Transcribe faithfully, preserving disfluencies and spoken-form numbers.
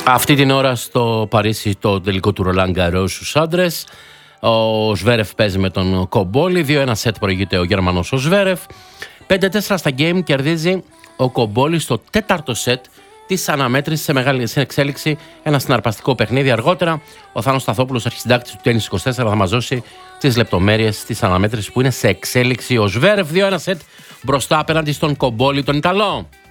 Αυτή την ώρα στο Παρίσι το τελικό του Ρολάν Γκαρός στους άντρες. Ο Σβέρεφ παίζει με τον Κομπόλη. δύο ένα σετ προηγείται ο Γερμανός ο Σβέρεφ. πέντε τέσσερα στα game κερδίζει ο Κομπόλη στο τέταρτο σετ της αναμέτρησης σε μεγάλη σε εξέλιξη. Ένα συναρπαστικό παιχνίδι. Αργότερα ο Θάνος Σταθόπουλος, αρχισυντάκτης του Τένις είκοσι τέσσερα, θα μας δώσει τις λεπτομέρειες της αναμέτρησης που είναι σε εξέλιξη. Ο Σβέρεφ δύο ένα σετ μπροστά απέναντι στον Κομπόλη τον Ιταλό.